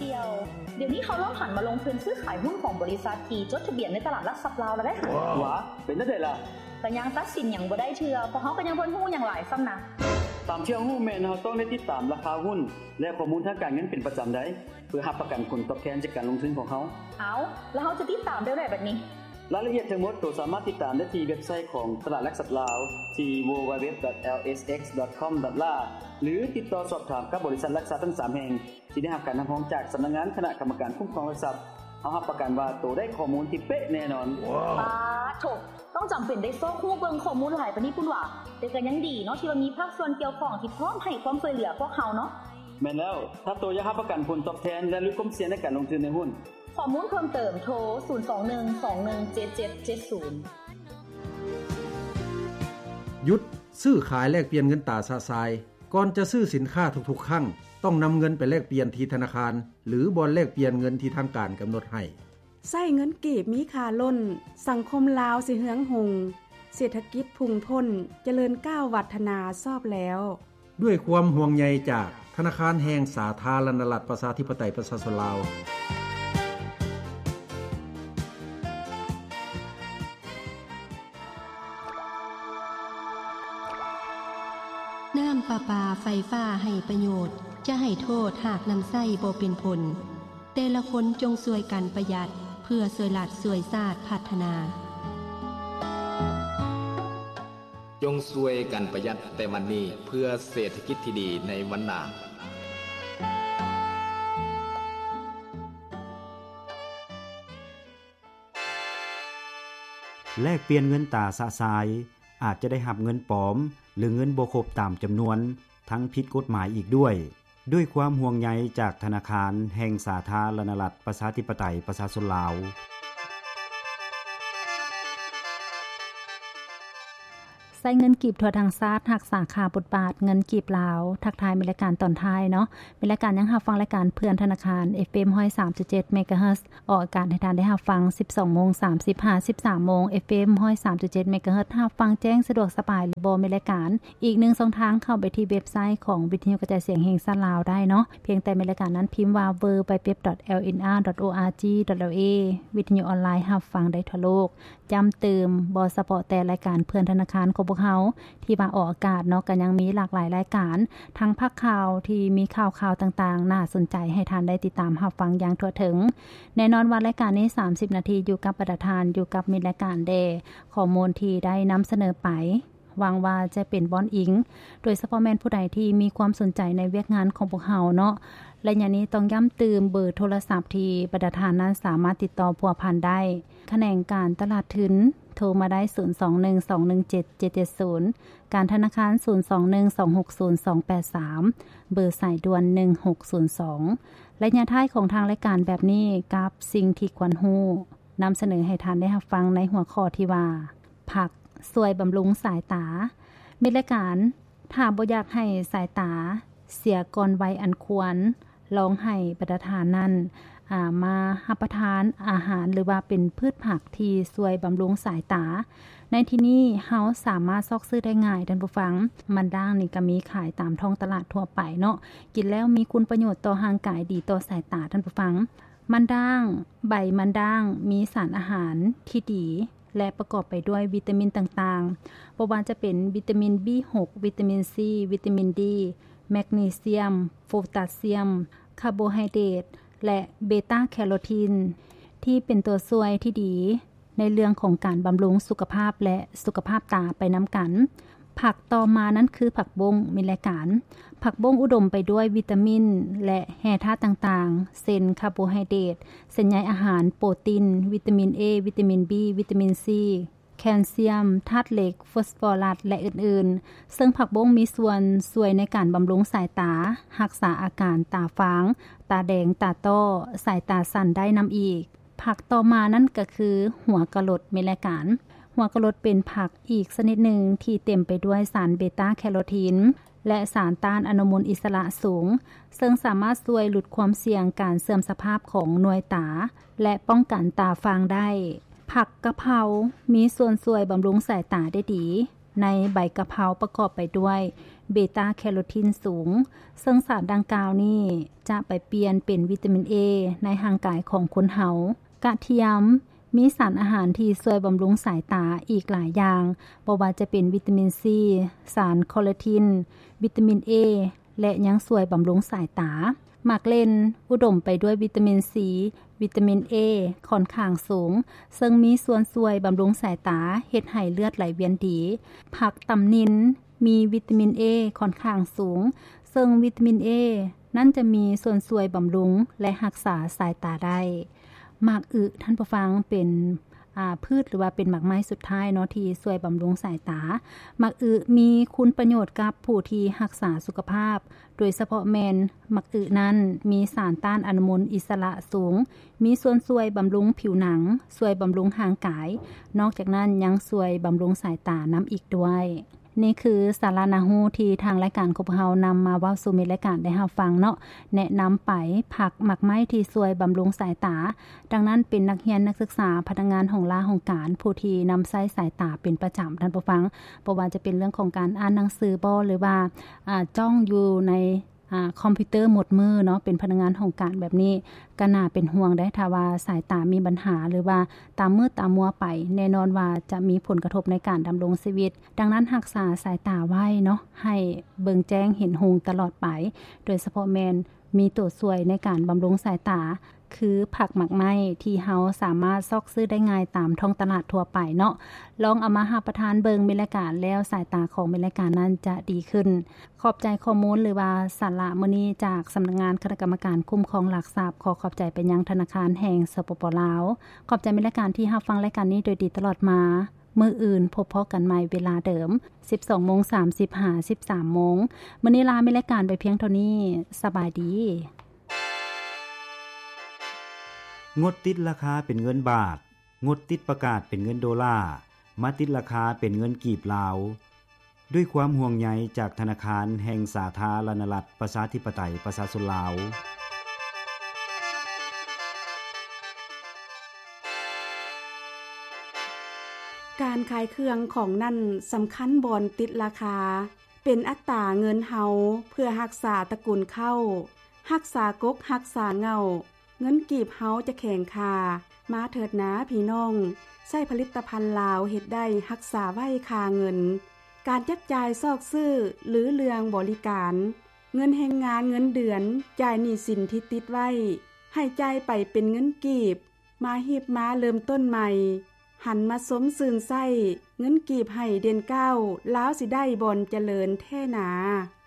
เสี่ยวเดี๋ยวนี้เขาเริ่มหันมาลงทุนซื้อขายหุ้นของบริษัทที่จดทะเบียนในตลาดหลักทรัพย์ลาวแล้วได้ค่ะว้าเป็นจังได๋ล่ะก็ยังตัดสินหยังบ่ได้เทื่อเพราะเฮาก็ยังบ่ฮู้หยังหลายซ้ำนะตามที่ฮู้แม่นเฮาต้องได้ติดตามราคาหุ้นและข้อมูลทางการเงินเป็นประจำได้เพื่อรับประกันผลตอบแทนจากการลงทุนของเฮาแล้วเฮาจะติดตามได้บัดนี้รายละเอียดทั้งหมดตัวสามารถติดตามได้ที่เว็บไซต์ของตลาดหลักทรัพย์ลาวที่ www.lsx.com.la หรือติดต่อสอบถามกับบริษัทหลักทรัพย์ทั้ง3แห่งที่ได้รับการรับรองจากสำนักงานคณะกรรมการคุ้มครองหลักทรัพย์เฮารับประกันว่าตัวได้ข้อมูลที่เป๊ะแน่นอนป๊าโถต้องจำเป็นได้ซอกฮู้เบิ่งข้อมูลหลายปานนี้พุ่นว่าแต่ก็ยังดีเนาะที่ว่ามีภาคส่วนเกี่ยวข้องที่พร้อมให้ความช่วยเหลือพวกเฮาเนาะแม่นแล้วถ้าตัวอยากรับประกันผลตอบแทนและลดความเสี่ยงในการลงทุนในหุ้นข้อมูลเพิ่มเติมโทร021217770 หยุดซื้อขายแลกเปลี่ยนเงินตราซาซายก่อนจะซื้อสินค้าทุกๆครั้งต้องนำเงินไปแลกเปลี่ยนที่ธนาคารหรือบ่อนแลกเปลี่ยนเงินที่ทางการกำหนดให้ใช้เงินกีบมีค่าล้นสังคมลาวสิเฮืองหงเศรษฐกิจพุ่งพ้นเจริญก้าววัฒนาซอบแล้วด้วยความห่วงใยจากธนาคารแห่งสาธารณรัฐประชาธิปไตยประชาชนลาวน้ำประปาไฟฟ้าให้ประโยชน์จะให้โทษหากนำไส้บ่เป็นผลแต่ละคนจงช่วยกันประหยัดเพื่อช่วยหลัดช่วยชาติพัฒนาจงช่วยกันประหยัดแต่วันนี้เพื่อเศรษฐกิจที่ดีในวันหน้าแลกเปลี่ยนเงินตราซะซายอาจจะได้รับเงินปลอมหรือเงินบ่ครบตามจำนวนทั้งผิดกฎหมายอีกด้วยความห่วงใยจากธนาคารแห่งสาธารณรัฐประชาธิปไตยประชาชนลาวใช้เงินกีบทั่วทางชาติหักษาค่าบทบาทเงินกีบลาวทักทายมีรายการตอนท้ายเนาะมีรายการยังรับฟังรายการเพื่อนธนาคาร FM 103.7 MHz ออกอากาศให้ท่านได้รับฟัง 12:30 13:00 FM 103.7 MHz รับฟังแจ้งสะดวกสบายหรือบ่มีรายการอีก1ช่องทางเข้าไปที่เว็บไซต์ของวิทยุกระจายเสียงแห่งชาติลาวได้เนาะเพียงแต่มีรายการนั้นพิมพ์ว่า www.lnr.org.la วิทยุออนไลน์รับฟังได้ทั่วโลกย้ำเติมบ่เฉพาะแต่รายการเพื่อนธนาคารของพวกเฮาที่มาออกอากาศเนาะก็ยังมีหลากหลายรายการทั้งภาคข่าวที่มีข่าวต่างๆน่าสนใจให้ท่านได้ติดตามรับฟังอย่างทั่วถึงแน่นอนว่ารายการนี้30นาทีอยู่กับประธานอยู่กับมีรายการเดข้อมูลที่ได้นำเสนอไปหวังว่าจะเป็นบอนอิงโดยเฉพาะแม่นผู้ใดที่มีความสนใจในเวียกงานของพวกเฮาเนาะและอย่างนี้ต้องย้ำเติมเบอร์โทรศัพท์ที่ประธานนั้นสามารถติดต่อพัวพันได้แขนงการตลาดทุนโทรมาได้0212177770การธนาคาร0212602283เบอร์สายด่วน1602และญาท้ายของทางรายการแบบนี้กับสิ่งที่ควรรู้นำเสนอให้ท่านได้รับฟังในหัวข้อที่ว่าผักช่วยบำรุงสายตามีรายการถ้าบ่อยากให้สายตาเสียก่อนวัยอันควรลองให้ประธานนั้นมารับประทานอาหารหรือว่าเป็นพืชผักที่ช่วยบำรุงสายตาในที่นี้เฮาสามารถซอกซื้อได้ง่ายท่านผู้ฟังมันด่างนี่ก็มีขายตามท้องตลาดทั่วไปเนาะกินแล้วมีคุณประโยชน์ต่อร่างกายดีต่อสายตาท่านผู้ฟังมันด่างใบมันด่างมีสารอาหารที่ดีและประกอบไปด้วยวิตามินต่างๆบ่ว่าจะเป็นวิตามิน B6 วิตามิน C วิตามิน D แมกนีเซียมโพแทสเซียมคาร์โบไฮเดรตและเบต้าแคโรทีนที่เป็นตัวช่วยที่ดีในเรื่องของการบำรุงสุขภาพและสุขภาพตาไปน้ำกันผักต่อมานั้นคือผักบงมีรายการผักบงอุดมไปด้วยวิตามินและแร่ธาตุต่างๆเช่นคาร์โบไฮเดรตเส้นใยอาหารโปรตีนวิตามิน A วิตามิน B วิตามิน C แคลเซียมธาตุเหล็กฟอสฟอรัสและอื่นๆซึ่งผักบงมีส่วนช่วยในการบำรุงสายตารักษาอาการตาฟางตาแดงตาต้อสายตาสั่นได้นำอีกผักต่อมานั่นก็คือหัวกะหลดมีรายการหัวกะหลดเป็นผักอีกชนิดหนึ่งที่เต็มไปด้วยสารเบต้าแคโรทีนและสารต้านอนุมูลอิสระสูงซึ่งสามารถช่วยลดความเสี่ยงการเสื่อมสภาพของหน่วยตาและป้องกันตาฟางได้ผักกะเพรามีส่วนช่วยบำรุงสายตาได้ดีในใบกะเพราประกอบไปด้วยเบต้าแคโรทีนสูงซึ่งสารดังกล่าวนี้จะไปเปลี่ยนเป็นวิตามิน A ในร่างกายของคนเฮากระเทียมมีสารอาหารที่ช่วยบำรุงสายตาอีกหลายอย่างบ่ว่าจะเป็นวิตามิน C สารคอลลาเจนวิตามิน A และยังช่วยบำรุงสายตาหมากเล่นอุดมไปด้วยวิตามิน C วิตามิน A ค่อนข้างสูงซึ่งมีส่วนช่วยบำรุงสายตาเฮ็ดให้เลือดไหลเวียนดีผักตำนินมีวิตามิน A ค่อนข้างสูงซึ่งวิตามิน A นั่นจะมีส่วนช่วยบำรุงและรักษาสายตาได้หมากอึท่านผู้ฟังเป็นพืชหรือว่าเป็นหมากไม้สุดท้ายเนาะที่ช่วยบำรุงสายตาหมากอึมีคุณประโยชน์กับผู้ที่รักษาสุขภาพโดยเฉพาะแมนหมากอึนั้นมีสารต้านอนุมูลอิสระสูงมีส่วนช่วยบำรุงผิวหนังช่วยบำรุงร่างกายนอกจากนั้นยังช่วยบำรุงสายตาน้ำอีกด้วยนี่คือสาระนาฮูที่ทางรายการของเรานำมาเว้าสู่ในรายการได้รับฟังเนาะแนะนำไปผักหมักไม้ที่ช่วยบำรุงสายตาดังนั้นเป็นนักเรียนนักศึกษาพนักงานของราของการผู้ที่นำใช้สายตาเป็นประจำท่านผู้ฟังบ่ว่าจะเป็นเรื่องของการอ่านหนังสือบ่หรือว่าจ้องอยู่ในคอมพิวเตอร์หมดมือเนาะเป็นพนักงานของการแบบนี้ก็น่าเป็นห่วงได้ถ้าว่าสายตามีปัญหาหรือว่าตามมืดตามมัวไปแน่นอนว่าจะมีผลกระทบในการดำรงชีวิตดังนั้นรักษาสายตาไว้เนาะให้เบิ่งแจ้งเห็นหงตลอดไปโดยเฉพาะแมนมีตัวช่วยในการบำรุงสายตาคือผักหมักไม้ที่เฮาสามารถซอกซื้อได้ง่ายตามท้องตลาดทั่วไปเนาะลองเอามารับประทานเบิงในรายการแล้วสายตาของในรายการนั้นจะดีขึ้นขอบใจข้อมูลหรือว่าสาระมื้อนี้จากสำนักงานคณะกรรมการคุ้มครองหลักทรัพย์ขอบใจไปยังธนาคารแห่งสปป.ลาวขอบใจในรายการที่รับฟังรายการนี้โดยดีตลอดมามื้ออื่นพบพอกันใหม่เวลาเดิม 12:30 13:00 น.มื้อนี้ลามีรายการไปเพียงเท่านี้สบายดีงดติดราคาเป็นเงินบาทงดติดประกาศเป็นเงินดอลลาร์มาติดราคาเป็นเงินกีบลาวด้วยความห่วงใยจากธนาคารแห่งสาธารณรัฐประชาธิปไตยประชาชนลาวการขายเครื่องของนั่นสำคัญบ่อนติดราคาเป็นอัตราเงินเฮาเพื่อรักษาตระกูลเข้ารักษากกรักษาเงาเงินกีบเฮาจะแข็งค่ามาเถิดนะพี่น้องใช้ผลิตภัณฑ์ลาวเฮ็ดได้รักษาไว้ค่าเงินการจับจ่ายซอกซื้อหรือเรื่องบริการเงินแห่งงานเงินเดือนจ่ายหนี้สินที่ติดไว้ให้จ่ายไปเป็นเงินกีบมาฮีบมาเริ่มต้นใหม่หันมาสมซื่นไส้เงินกีบให้เดือน9ลาวสิได้บ่อนเจริญแท้หนา